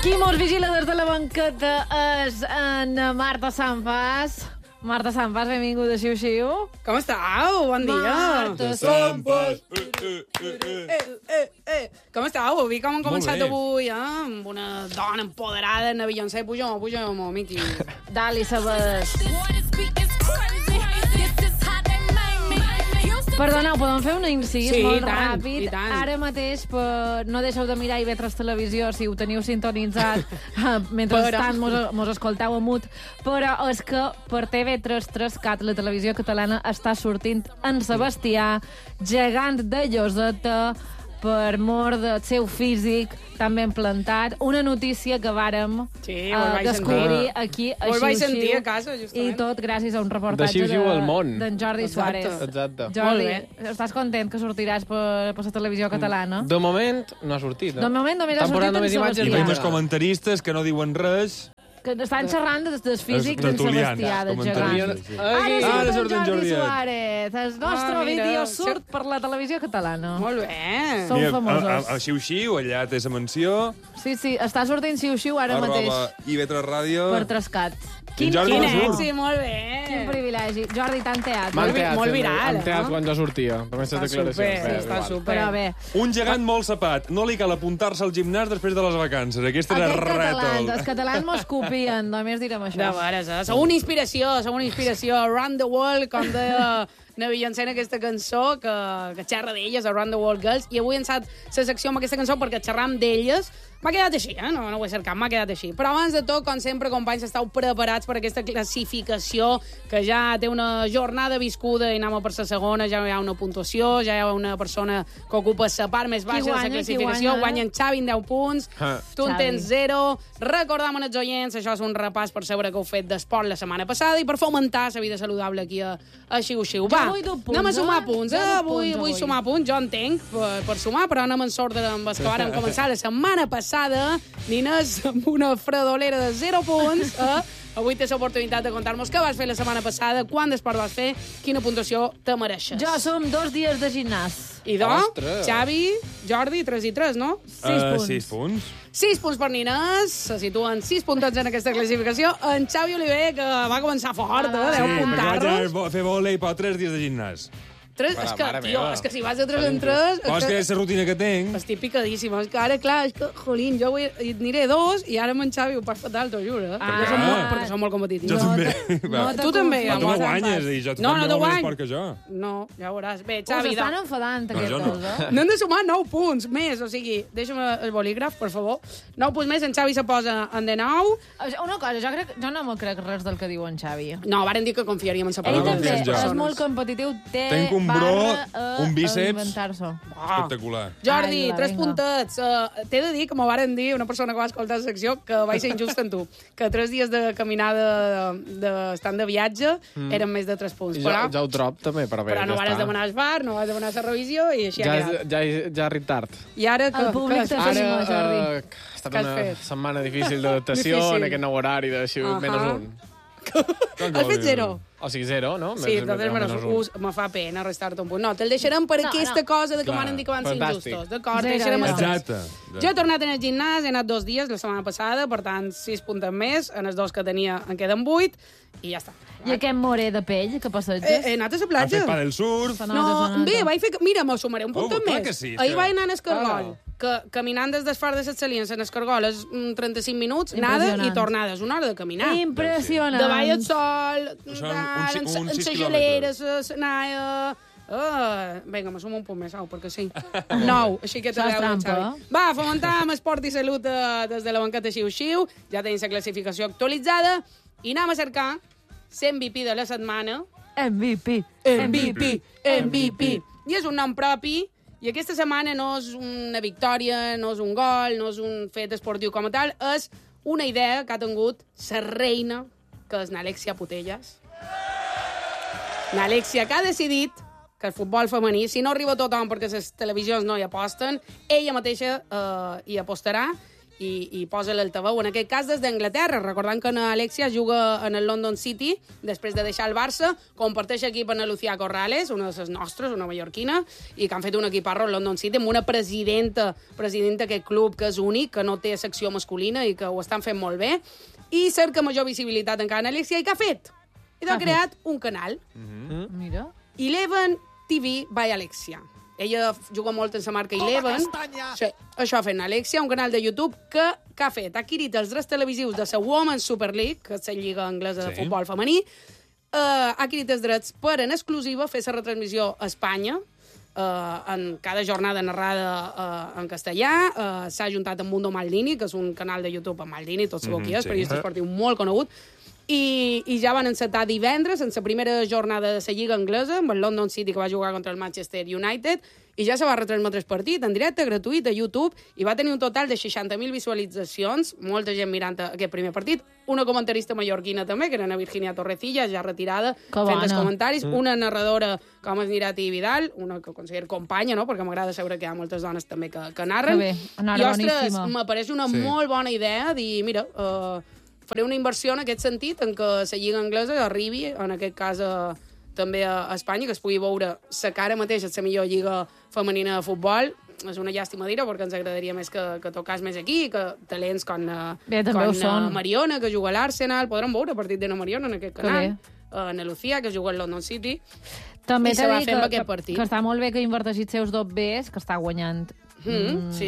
Qui mos vigila des de la banqueta és en Marta Sampas. Marta Sampas, benvinguda a Xiu-Xiu. Com estàu? Bon dia. Marta Sampas. Com estàu? Avui com han començat bé. avui, amb una dona empoderada, na Beyoncé. Puja-me, Miqui. Dali, Sabades. Perdoneu, podem fer un incís Sí, molt i tant, ràpid? i tant. Ara mateix, no deixeu de mirar IB3 Televisió si ho teniu sintonitzat mentrestant mos escolteu a mut, però és que per TV3 3CAT, la televisió catalana, està sortint en Sebastià, gegant de lloseta, per mort del seu físic tan ben plantat. Una notícia que vàrem Sí, ho vaig descobrir sentir. aquí a Ho vaig sentir Xiu-Xiu. a casa, justament. I tot gràcies a un reportatge De Xiu-Xiu al món. d'en Jordi Exacte. Suárez. Exacte. Jordi, Molt estàs content que sortiràs per la televisió catalana? De moment no ha sortit. De moment només ha Estan sortit posant en només imatges I Sebastià. veiem els comentaristes que no diuen res. Que estan xerrant del físic Els d'en tertulians, Sebastià, del comentaristes, gegant. sí. Ara Ara surt surt en en Jordi Jordiet. Suárez. El nostre mira, vídeo surt per la televisió catalana. Molt bé. Som famosos. A Xiu-Xiu, allà té la mansió, Sí, està sortint Xiu-Xiu ara mateix IB3 Ràdio. per Trascat. En Jordi Quin no surt. èxit, molt bé. Quin privilegi. Jordi, tant teatre. Molt viral, Han teat no? quan ja sortia. Amb aquestes Està declaracions. super, Bé, està igual. super. Però bé, Un gegant molt sapat. No li cal apuntar-se al gimnàs després de les vacances. Aquest era aquests catalans, els rètol. catalans mos copien, només direm això. De veres, Sou una inspiració, Around the World, com de na Beyoncé en aquesta cançó, que xerra d'elles, Around the World Girls, i avui hem estat la secció amb aquesta cançó perquè xerram d'elles. M'ha quedat així, no ho he cercat, m'ha quedat així. Però abans de tot, com sempre, companys, estàu preparats per aquesta classificació, que ja té una jornada viscuda i anem per la segona, ja hi ha una puntuació, ja hi ha una persona que ocupa la part més baixa de la classificació, guanya en Xavi en 10 punts, tu en tens 0. Recordam als oients, això és un repàs per saber que heu fet d'esport la setmana passada i per fomentar la vida saludable aquí a Xiu-Xiu. Va, avui du punts, anem a sumar punts. Jo du Avui punts, vull avui. sumar punts, jo entenc per sumar, però anem en sort amb els que vàrem començar la setmana passada, nines, amb una fredolera de 0 punts. Avui tens l'oportunitat de contar-nos què vas fer la setmana passada, quant d'esport vas fer, quina puntuació te mereixes. Jo som 2 dies de gimnàs. I Ostres. Xavi, Jordi, 3 i 3, no? 6 punts. 6 punts. 6 punts per nines, se situen 6 puntets en aquesta classificació. En Xavi Oliver, que va començar fort, 10 perquè puntarros. vaig fer vòlei, però 3 dies de gimnàs. 3, és que, mare tio, meva. és que si vas de 3 en 3... Oh, és que és la rutina que tinc. Estic picadíssima. És que ara, clar, és que, jolín, jo avui aniré 2 i ara amb en Xavi ho pas fatal, t'ho juro. Perquè som molt competitius. Jo també. no Va. te Tu també, Però tu amor. no guanyes, i jo No, no també te molt més guany. esport que jo. No, ja veuràs. Bé, Us Xavi, estan enfadant, jo aquestes, no. eh? n'hem de sumar 9 punts més, o sigui, deixa'm el bolígraf, per favor. 9 punts més, en Xavi se posa en de 9. Una cosa, jo no me crec res del que diu en Xavi. No, varen dir que confiaríem en la Ell paraula. també confio en jo. és molt competitiu, té Tenc un bro, un bíceps. inventar-s'ho. Espectacular. Jordi, Ai, la 3 vinga. puntets. T'he de dir que m'ho varen dir una persona que va escoltar la secció que vaig ser injust en tu, que 3 dies de caminada d'estant de viatge eren més de 3 punts. I Però, ja ho trob, també, però bé, però no ja vares està. demanar el bar, no vas demanar la revisió i així ha quedat. Ja arrib tard. I ara que... El públic que- té ara- feina, Jordi. ha estat Què has una fet? setmana difícil d'adaptació Difícil. en aquest nou horari de Ahà. menys un. Has fet 0? O sigui, 0, no? Sí, entonces me fa pena restar-te un punt. No, te'l deixarem per aquesta cosa de que Clar. m'han dit que van ser Fantàstic. injustos. D'acord, Zero, deixarem ja. els 3. Exacte. Jo he tornat en el gimnàs, he anat 2 dies la setmana passada, per tant, 6 punts més. En els 2 que tenia en queden 8 i ja està. I aquest moré de pell que passeges? He anat a la Ha platja. fet padel surf. Se No, nota, se nota. bé, vaig fer... Mira, m'ho sumaré un punt clar més. que sí, Ahir que- vaig anar a Escargol, que caminant des del far de set salines en Escargol és 35 minuts, nada, Impressionant. i tornada. És una hora de caminar. Impressionant. Davall el sol, Són uns 6 gelera, la naia... Vinga, me sumo un punt més, perquè sí. 9, així que te Saps deu, trampa, Xavi. Va, fomentar esport i salut des de la banqueta Xiu-Xiu. Ja tenim la classificació actualitzada. I anem a cercar l'MVP de la setmana. MVP. MVP. I és un nom propi, i aquesta setmana no és una victòria, no és un gol, no és un fet esportiu com a tal, és una idea que ha tingut la reina, que és n'Alexia Putellas. N'Alexia, que ha decidit que el futbol femení, si no arriba a tothom perquè les televisions no hi aposten, ella mateixa hi apostarà, i posa l'altaveu. En aquest cas, des d'Anglaterra, recordant que Alexia juga en el London City, després de deixar el Barça, comparteix equip amb Lucía Corrales, una de les nostres, una mallorquina, i que han fet un equiparro al London City amb una presidenta d'aquest club que és únic, que no té secció masculina i que ho estan fent molt bé, i cerca major visibilitat encara en Alexia. I què ha fet? Ha creat un canal. Mira. Eleven TV by Alexia. Ella juga molt en la marca Eleven. Sí, això ha fet Alexia, un canal de YouTube que ha fet? Ha adquirit els drets televisius de la Women's Super League, que és la lliga anglesa de futbol femení, ha adquirit els drets per en exclusiva fer la retransmissió a Espanya, en cada jornada narrada en castellà. S'ha ajuntat amb Mundo Maldini, que és un canal de YouTube amb Maldini, tots sabeu qui és, periodista esportiu molt conegut, i ja van encetar divendres en la primera jornada de la Lliga Anglesa, amb el London City, que va jugar contra el Manchester United, i ja se va retransmetre el partit en directe, gratuït, a YouTube, i va tenir un total de 60.000 visualitzacions, molta gent mirant aquest primer partit, una comentarista mallorquina també, que era Ana Virginia Torrecilla, ja retirada, fent els comentaris, una narradora com és Nirati Vidal, una que considero companya, no?, perquè m'agrada saber que hi ha moltes dones també que narren. Que bé, i, ostres, m'apareix una molt bona idea dir, mira, faré una inversió en aquest sentit, en que la Lliga Anglesa arribi, en aquest cas també a Espanya, que es pugui veure la cara mateix a la millor lliga femenina de futbol. És una llàstima dir-ho, perquè ens agradaria més que tocàs més aquí, que talents com Mariona, que juga a l'Arsenal, podran veure el partit de Mariona en aquest canal, Ana Lucía, que juga al London City, també i se va fer amb aquest partit. Que està molt bé que inverteixis seus dobbers, que està guanyant sí.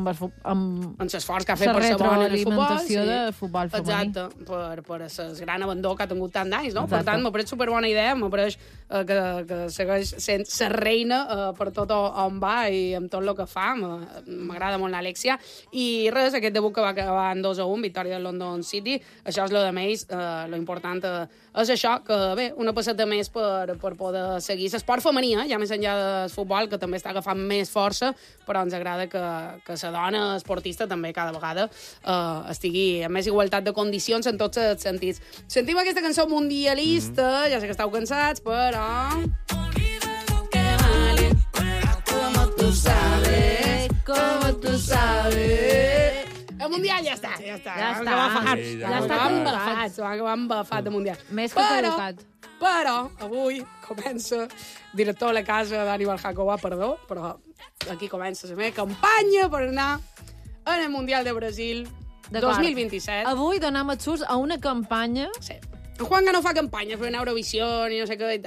amb l'esforç que ha fet per ser bona en el futbol. De futbol femení. Exacte, per el gran abandó que ha tingut tant d'anys, no? Per tant, m'ha pareix superbona idea, m'ha pareix que segueix sent la reina per tot on va i amb tot el que fa. M'agrada molt l'Alexia. I res, aquest debut que va acabar en 2-1, victòria del London City, això és lo de més, lo important és això, que bé, una passeta més per poder seguir l'esport femení, ja més enllà del futbol, que també està agafant més força, però ens agrada que la dona esportista també cada vegada estigui amb més igualtat de condicions en tots els sentits. Sentim aquesta cançó mundialista, ja sé que estàu cansats, però... Como tú sabes... El Mundial ja està. Ja està embafat el Mundial. Més que caducat. Però avui comença, director de la casa, Dani Barjacoa, perdó, però aquí comença la meva campanya per anar en el Mundial de Brasil 2027. Avui donem el sus a una campanya... Sí. En Juanga no fa campanya, però en Eurovisió i no sé què...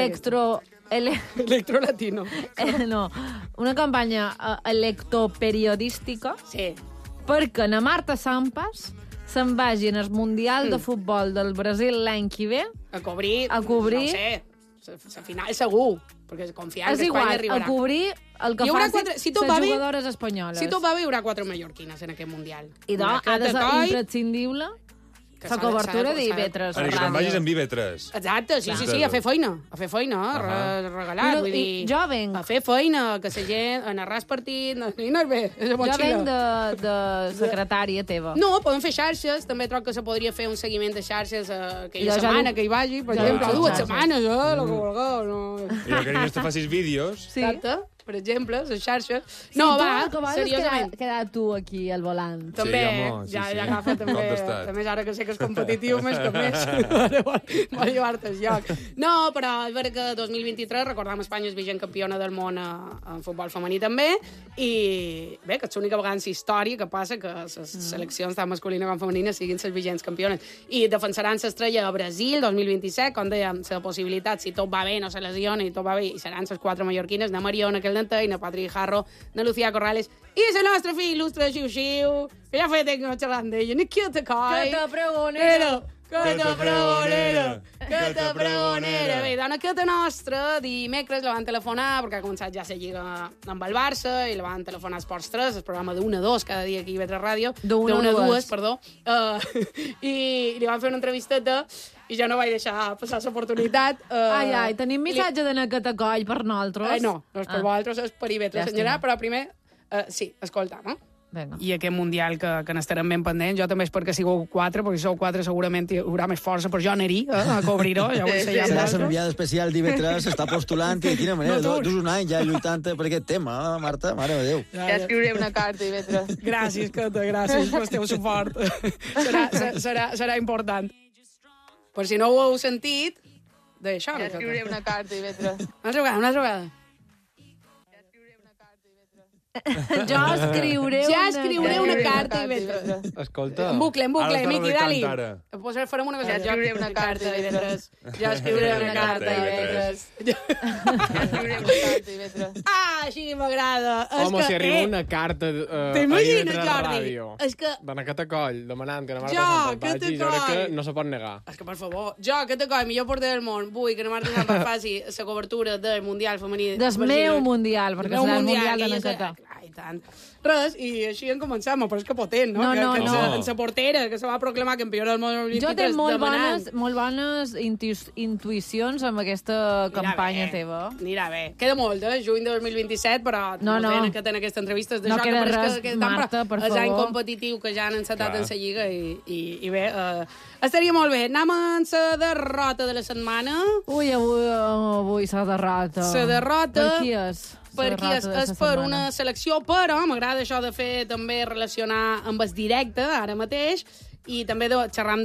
Electrolatino. No, una campanya electoperiodística. Sí. Perquè na Marta Sampas se'n vagi en el Mundial de Futbol del Brasil l'any que ve a cobrir. No ho sé, la final segur, perquè confiant que Espanya arribarà. A cobrir el que facin les jugadores espanyoles. Si tot va bé, hi haurà 4 mallorquines en aquest Mundial. I doncs ha de ser imprescindible la cobertura d'IV3. Que te'n vagis amb IV3. Exacte, sí, a fer feina. A fer feina, regalat. Vull dir, jo venc. A fer feina, que la gent, a narrar el partit... No és bé, és a motxilla. Jo venc de secretària teva. No, podem fer xarxes. També troc que se podria fer un seguiment de xarxes aquella setmana que hi vagi. Per exemple, 2 setmanes, el que vulgueu. I jo que te facis vídeos. Exacte. Per exemple, les xarxes... No, va, seriosament. Quedar tu aquí al volant. També, ja agafa també. També ara que sé que és competitiu, més que més. Vol llevar-te el lloc. No, però és vera que 2023, recordam, Espanya és vigent campiona del món en futbol femení també, i bé, que és l'única vegada en la història que passa que les seleccions tant masculines com femenines siguin les vigents campiones. I defensaran l'estrella a Brasil 2027, com dèiem, la possibilitat, si tot va bé, no se lesiona i tot va bé, i seran les 4 mallorquines, na Mariona, que i na Patri Jarro, na Lucía Corrales i la nostra filla il·lustre Xiu-Xiu, que ja feia temps que no xerrant d'ella, ni qui te coi. Que te pregonera. Que te pregonera. Que te pregonera. Bé, dona que te nostra, dimecres la van telefonar, perquè ha començat ja la lliga amb el Barça, i la van telefonar a Esports 3, el programa d'1 a 2, cada dia aquí a IV3 Ràdio. D'1 a 2, perdó. I li van fer una entrevisteta, i jo no vaig deixar passar l'oportunitat. Ai, tenim missatge de Nacatacoll per nosaltres? No és per vosaltres, és per IV3, senyora, però primer, sí, escolta, no? Vinga. i aquest Mundial que n'estarem ben pendents. Jo també és perquè sigueu 4, perquè si sou 4 segurament hi haurà més força, però jo aniré a cobrir-ho, ja ho sé ja. Seràs enviada especial d'IV3, s'està postulant, i de quina manera, No, tu. dus un any ja lluitant per aquest tema, Marta, mare de Déu. Ja escriuré una carta i vetre. Gràcies, Cata, gràcies pel teu suport. serà important. Per si no ho heu sentit, d'això, Ja no, Cata? escriuré una carta i vetre. Una altra vegada. Jo escriuré una carta i vetre. Escolta. En bucle, Ara està Miqui, dali. redactant, ara. Pues farem una cosa. Ja escriuré una carta i vetres. Ja escriuré una carta i vetres. Ja escriuré una carta i vetre. Ah, així m'agrada. Home, si arriba una carta t'imagines, a Jordi? ràdio, És que... d'anar a Catacoll, demanant que la Marta Jo, Sant faci, jo crec que Catacoll. no se pot negar. És que, per favor, jo, que te coi, millor porter del món, vull que la Marta Sant faci la cobertura del Mundial femení. Del meu Mundial, perquè serà el Mundial de Nancata. Clar, i tant. Res, i així en comencem, però és que potent, no? No, que, no, que no. En sa portera, que se va proclamar campiona del món el 23, Jo tinc demanant. molt bones intuïcions amb aquesta campanya teva. Anirà bé. Queda molt, juny de 2027, però No, no. que tenen aquestes entrevistes No d'això, queda que res, que queda tant, Marta, per és any favor. competitiu que ja han encetat Clar. en sa lliga i bé, estaria molt bé. Anem amb la derrota de la setmana. Ui, avui s'ha derrota. La derrota... Per qui és? Per qui és per una selecció, però m'agrada això de fer també relacionar amb el directe, ara mateix, i també xerram